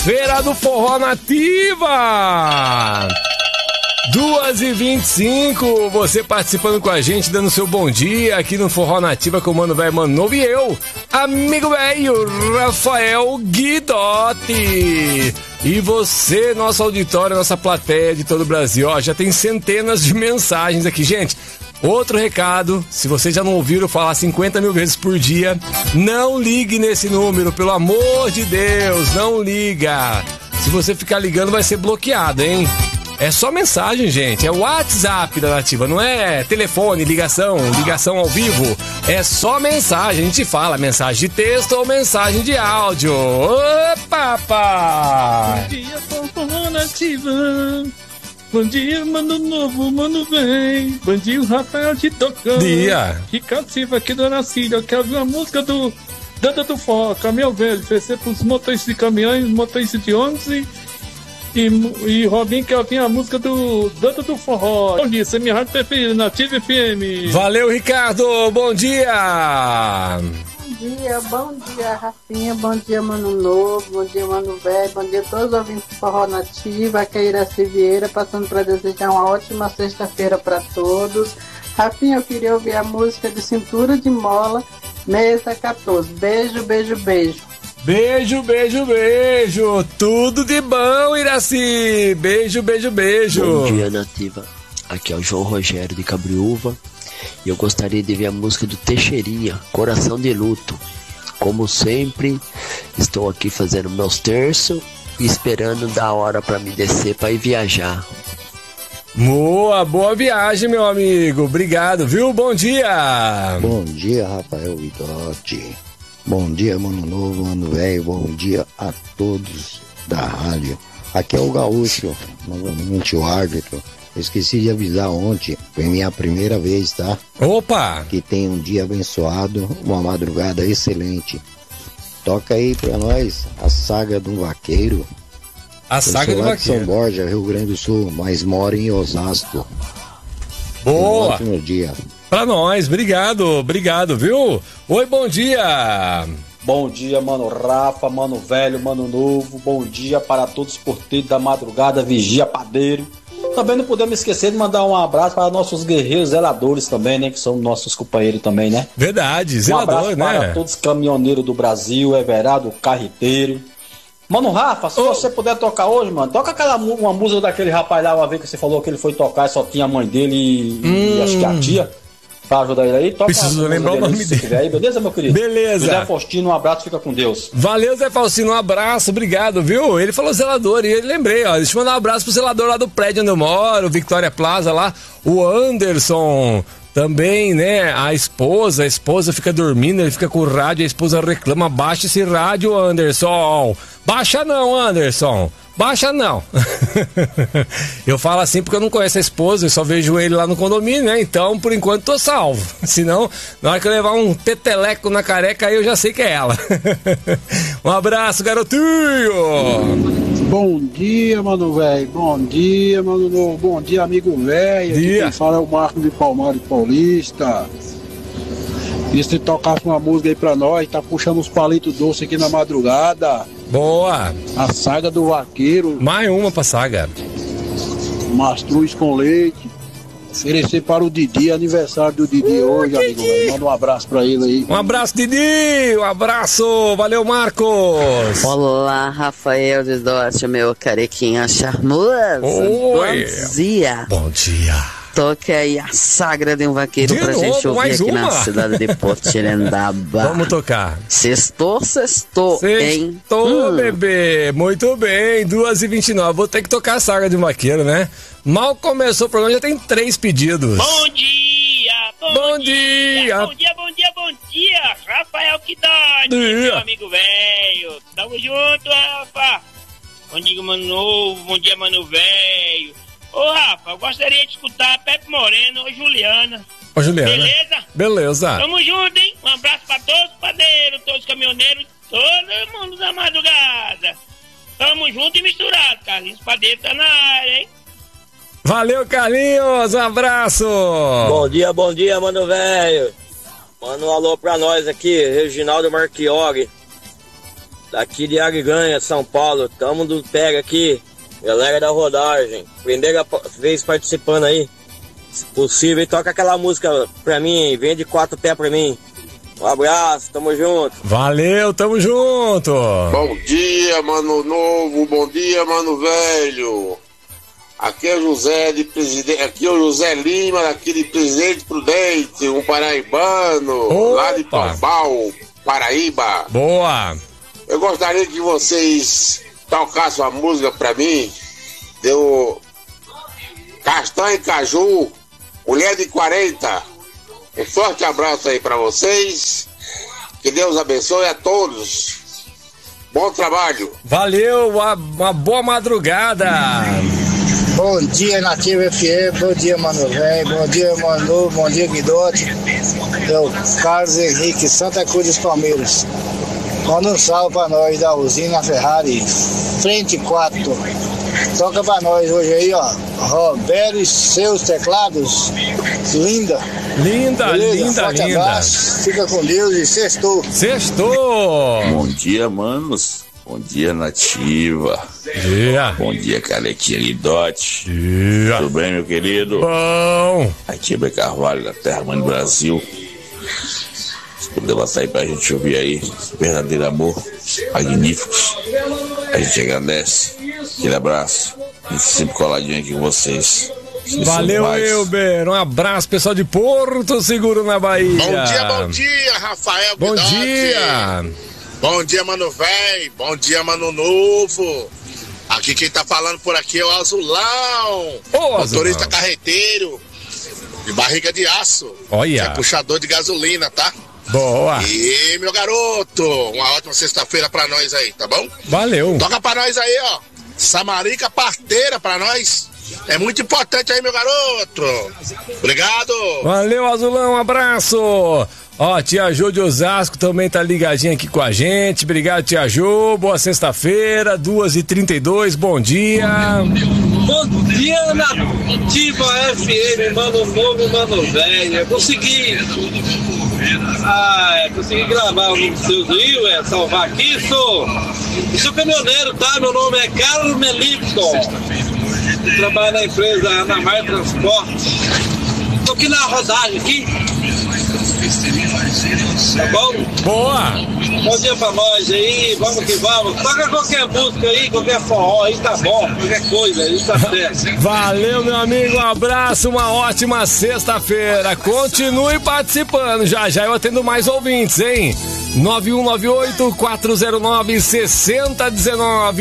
Feira do Forró Nativa! 2h25, você participando com a gente, dando seu bom dia aqui no Forró Nativa com o Mano Velho, Mano Novo, e eu, amigo velho, Rafael Guidotti. E você, nosso auditório, nossa plateia de todo o Brasil, ó, já tem centenas de mensagens aqui, gente. Outro recado, se vocês já não ouviram falar 50 mil vezes por dia, não ligue nesse número, pelo amor de Deus, não liga. Se você ficar ligando vai ser bloqueado, hein? É só mensagem, gente, é o WhatsApp da Nativa, não é telefone, ligação ao vivo, é só mensagem, a gente fala mensagem de texto ou mensagem de áudio. Ô, papai! Bom dia, Forró Nativa. Bom dia, Mano Novo, Mano Vem. Bom dia, o Rafael de Tocão. Dia. Ricardo Silva aqui do Anacília. Eu quero ouvir uma música do Danda do Forró, Caminhão Velho. Oferecer para os motoristas de caminhões, motoristas de ônibus e Robin quer ouvir a música do Danda do Forró. Bom dia, você é minha rádio preferida, Nativa FM. Valeu, Ricardo. Bom dia. Bom dia, Rafinha, bom dia, Mano Novo, bom dia, Mano Velho, bom dia a todos os ouvintes do Forró Nativa, aqui é a Iraci Vieira, passando para desejar uma ótima sexta-feira para todos. Rafinha, eu queria ouvir a música de Cintura de Mola, Mesa 14. Beijo, beijo, beijo. Beijo, beijo, beijo. Tudo de bom, Iraci. Beijo, beijo, beijo. Bom dia, Nativa. Aqui é o João Rogério de Cabriúva. E eu gostaria de ver a música do Teixeirinha, Coração de Luto. Como sempre, estou aqui fazendo meus terços e esperando dar a hora para me descer para ir viajar. Boa viagem, meu amigo. Obrigado, viu? Bom dia. Bom dia, Rafael Guidotti. Bom dia, Mano Novo, Mano Velho. Bom dia a todos da rádio. Aqui é o Gaúcho, novamente o árbitro. Eu esqueci de avisar ontem, foi minha primeira vez, tá? Opa! Que tem um dia abençoado, uma madrugada excelente. Toca aí pra nós a Saga do Vaqueiro. A Saga do Vaqueiro. São Borja, Rio Grande do Sul, mas moro em Osasco. Boa! Um ótimo dia. Pra nós, obrigado, viu? Oi, bom dia! Bom dia, Mano Rafa, Mano Velho, Mano Novo. Bom dia para todos os porteiros da madrugada, vigia, padeiro. Também não podemos esquecer de mandar um abraço para nossos guerreiros zeladores também, né? Que são nossos companheiros também, né? Verdade, zelador, um abraço, né? Para todos os caminhoneiros do Brasil, Everardo, carreteiro. Mano Rafa, se você puder tocar hoje, mano, toca uma música daquele rapaz lá, uma vez que você falou que ele foi tocar e só tinha a mãe dele e acho que a tia. Pra ajudar ele aí, toca. Preciso lembrar o nome dele. Aí, beleza, meu querido? Beleza. José Faustino, um abraço, fica com Deus. Valeu, Zé Faustino, um abraço, obrigado, viu? Ele falou zelador e eu lembrei, ó. Deixa eu mandar um abraço pro zelador lá do prédio onde eu moro, Victoria Plaza lá, o Anderson. Também, né, a esposa fica dormindo, ele fica com o rádio, a esposa reclama, baixa esse rádio, Anderson. Baixa não, Anderson. Baixa não. Eu falo assim porque eu não conheço a esposa, eu só vejo ele lá no condomínio, né? Então, por enquanto, tô salvo. Senão, na hora que eu levar um peteleco na careca, aí eu já sei que é ela. Um abraço, garotinho! Bom dia, Mano Velho. Bom dia, Mano Novo. Bom dia, amigo velho. Quem fala é o Marco de Palmares Paulista. E se tocasse uma música aí pra nós, tá puxando uns palitos doces aqui na madrugada. Boa! A Saga do Vaqueiro. Mais uma pra Saga. Mastruz com leite. Oferecer para o Didi, aniversário do Didi hoje, amigo velho. Manda um abraço pra ele aí. Um abraço, Didi! Um abraço! Valeu, Marcos! Olá, Rafael Guidotti, meu carequinha charmoso. Oi. Bom dia! Bom dia! Toque aí a Sagra de um Vaqueiro de pra novo, gente ouvir aqui uma? na cidade de Potirendaba. Vamos tocar. Sextou, hein? Sextou, bebê. Muito bem, 2h29. Vou ter que tocar a Saga de um Vaqueiro, né? Mal começou o programa, já tem 3 pedidos. Bom dia! Bom dia! Bom dia! Rafael Guidotti, meu amigo velho. Tamo junto, Rafa. Bom dia, Mano Novo. Bom dia, Mano Velho. Ô, Rafa, eu gostaria de escutar Pepe Moreno ou Juliana. Ô, Juliana. Beleza? Beleza. Tamo junto, hein? Um abraço pra todos os padeiros, todos os caminhoneiros, todo mundo da madrugada. Tamo junto e misturado, Carlinhos Padeiro tá na área, hein? Valeu, Carlinhos, um abraço. Bom dia, Mano Velho. Manda um alô pra nós aqui, Reginaldo Marchiori. daqui de Ariganha, São Paulo. Tamo do pega aqui. Galera da rodagem. Primeira vez participando aí. Se possível, toca aquela música pra mim. Vende 4 pés pra mim. Um abraço, tamo junto. Valeu, tamo junto. Bom dia, mano novo. Bom dia, mano velho. Aqui é o José de Presidente. Aqui é o José Lima, aqui de Presidente Prudente, um paraibano. Opa. Lá de Pombal, Paraíba. Boa. Eu gostaria que vocês tocassem uma música pra mim. Deu Castanha e Caju, Mulher de 40. Um forte abraço aí pra vocês. Que Deus abençoe a todos. Bom trabalho. Valeu, uma boa madrugada. Bom dia, Nativa FM, bom dia, Mano Velho, bom dia, Manu, bom dia, Guidotti. Eu, Carlos Henrique, Santa Cruz dos Palmeiras. Manda um salve pra nós da usina Ferrari, frente 4. Toca pra nós hoje aí, ó. Roberto e seus teclados. Linda. Linda, beleza? Linda, Forte linda. Abraço, fica com Deus e sextou. Sextou. Bom dia, manos. Bom dia, Nativa. Dia. Bom dia, Calequinha Guidotti. Dia. Tudo bem, meu querido? Bom. Aqui é Beto Carvalho, da Terra Mãe do Brasil. Se puder passar aí pra gente ouvir aí, verdadeiro amor, magníficos. A gente agradece. Aquele abraço. E sempre coladinho aqui com vocês. Valeu, Elber. Um abraço, pessoal de Porto Seguro, na Bahia. Bom dia, Rafael Bom Guidotti. dia. Bom dia, Mano Velho. Bom dia, Mano Novo. Aqui quem tá falando por aqui é o Azulão. Motorista carreteiro, de barriga de aço. Olha. Que é puxador de gasolina, tá? Boa. E, meu garoto, uma ótima sexta-feira pra nós aí, tá bom? Valeu. Toca pra nós aí, ó. Samarica Parteira pra nós. É muito importante aí, meu garoto. Obrigado. Valeu, Azulão, um abraço. Ó, Tia Jô de Osasco também tá ligadinha aqui com a gente. Obrigado, Tia Jô. Boa sexta-feira, 2h32, bom dia. Bom dia, Nativa FM, Mano Novo, Mano Velho. Consegui gravar um dos seus aí, salvar aqui. Sou caminhoneiro, tá? Meu nome é Carlos Melipton. Trabalho na empresa Anamar Transporte. Tô aqui na rodagem aqui. Tá bom? Boa! Bom dia pra nós aí, vamos que vamos. Toca qualquer música aí, qualquer forró aí, tá bom. Qualquer coisa aí, tá certo. Valeu, meu amigo, um abraço, uma ótima sexta-feira. Continue participando, já eu atendo mais ouvintes, hein? 9198-409-6019.